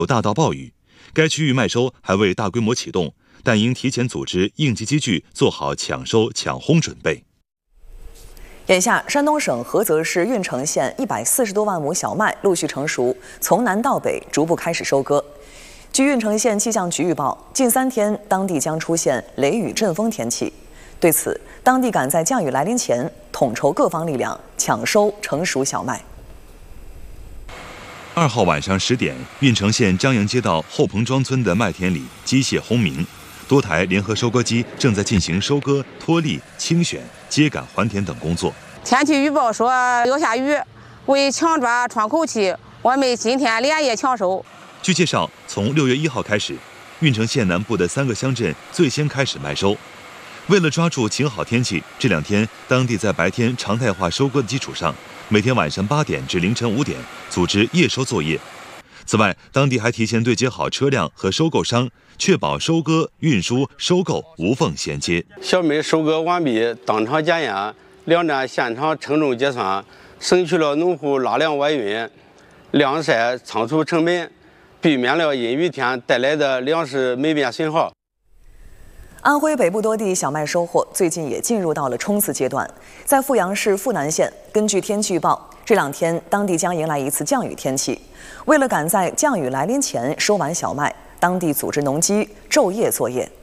有大到暴雨，该区域麦收还未大规模启动，但应提前组织应急机具，做好抢收抢轰准备。 眼下，山东省菏泽市运城县140多万亩小麦陆续成熟，从南到北逐步开始收割。据运城县气象局预报，近3天当地将出现雷雨阵风天气。对此，当地赶在降雨来临前，统筹各方力量抢收成熟小麦。 2号晚上10点，运城县张营街道后棚庄村的麦田里机械轰鸣，多台联合收割机正在进行收割、脱粒、清选、秸秆还田等工作。 天气预报说要下雨，为抢抓窗口期，我们今天连夜抢收。 据介绍，从6月1号开始，运城县南部的3个乡镇最先开始麦收。为了抓住晴好天气，这2天当地在白天常态化收割的基础上，每天晚上8点至凌晨5点组织夜收作业。此外，当地还提前对接好车辆和收购商，确保收割、运输、收购无缝衔接。 小麦收割完毕，当场检验，2站现场称重结算，省去了农户拉粮外运、晾晒、仓储成本，避免了阴雨天带来的粮食霉变损耗。 安徽北部多地小麦收获最近也进入到了冲刺阶段。在阜阳市阜南县，根据天气预报，这2天当地将迎来一次降雨天气。为了赶在降雨来临前收完小麦，当地组织农机昼夜作业。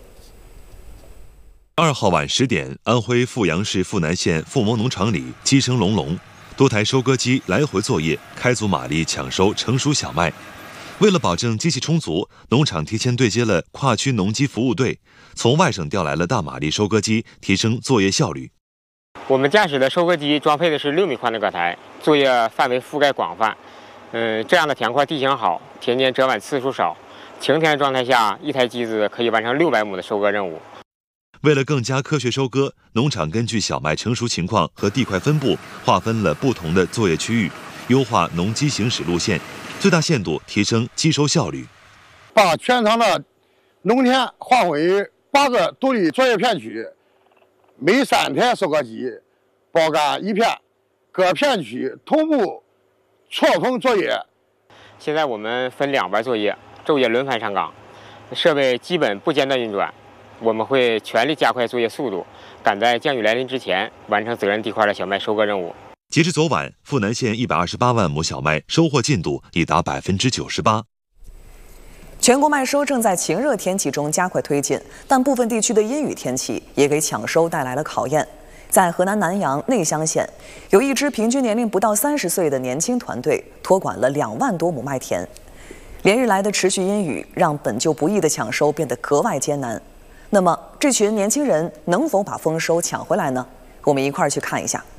2号晚10点，安徽阜阳市阜南县阜蒙农场里鸡声隆隆，多台收割机来回作业，开足马力抢收成熟小麦。为了保证机器充足，农场提前对接了跨区农机服务队，从外省调来了大马力收割机，提升作业效率。 我们驾驶的收割机装配的是6米宽的割台，作业范围覆盖广泛。这样的田块地形好，田间折弯次数少，晴天状态下，一台机子可以完成600亩的收割任务。 为了更加科学收割，农场根据小麦成熟情况和地块分布，划分了不同的作业区域，优化农机行驶路线，最大限度提升机收效率。 把全场的农田划分为8个独立作业片区，每3台收割机包干1片，各片区同步错峰作业。 现在我们分2班作业，昼夜轮番上岗，设备基本不间断运转。我们会全力加快作业速度，赶在降雨来临之前完成责任地块的小麦收割任务。 截至昨晚，阜南县128万亩小麦收获进度已达98%。 全国麦收正在晴热天气中加快推进，但部分地区的阴雨天气也给抢收带来了考验。在河南南阳内乡县，有一支平均年龄不到30岁的年轻团队托管了2万多亩麦田。连日来的持续阴雨让本就不易的抢收变得格外艰难。那么，这群年轻人能否把丰收抢回来呢？我们一块儿去看一下。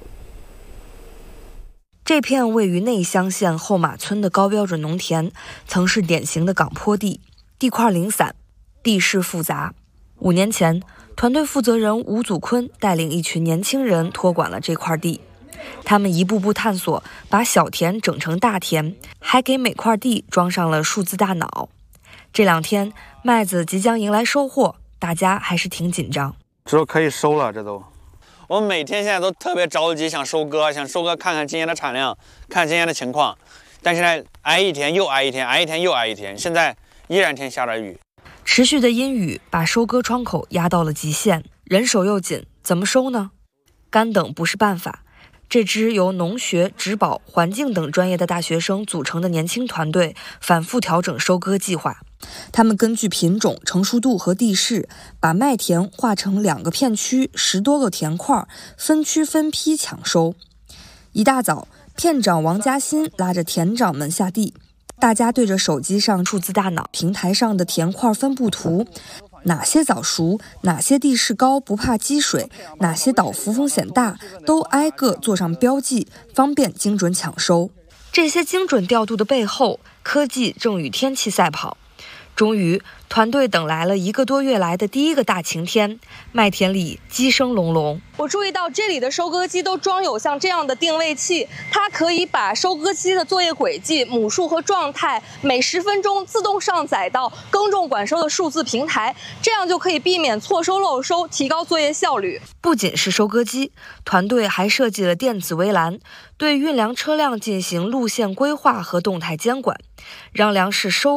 这片位于内乡县后马村的高标准农田，曾是典型的岗坡地，地块零散，地势复杂。5年前，团队负责人吴祖坤带领一群年轻人托管了这块地。他们一步步探索，把小田整成大田，还给每块地装上了数字大脑。这2天，麦子即将迎来收获，大家还是挺紧张。 这都可以收了，这都。 我们每天现在都特别着急，想收割，看看今年的产量，看今年的情况。但是呢，挨一天又挨一天，挨一天又挨一天，现在依然天下着雨。 持续的阴雨把收割窗口压到了极限，人手又紧，怎么收呢？干等不是办法。这支由农学、植保、环境等专业的大学生组成的年轻团队反复调整收割计划。他们根据品种、成熟度和地势，把麦田划成2个片区，10多个田块，分区分批抢收。一大早，片长王嘉欣拉着田长们下地，大家对着手机上数字大脑平台上的田块分布图，哪些早熟，哪些地势高不怕积水，哪些倒伏风险大，都挨个做上标记，方便精准抢收。这些精准调度的背后，科技正与天气赛跑。 终于，团队等来了1个多月来的第一个大晴天，麦田里鸡声隆隆。 我注意到这里的收割机都装有像这样的定位器，它可以把收割机的作业轨迹、母数和状态每10分钟自动上载到耕种管收的数字平台，这样就可以避免错收漏收，提高作业效率。 不仅是收割机，团队还设计了电子围栏，对运粮车辆进行路线规划和动态监管，让粮食收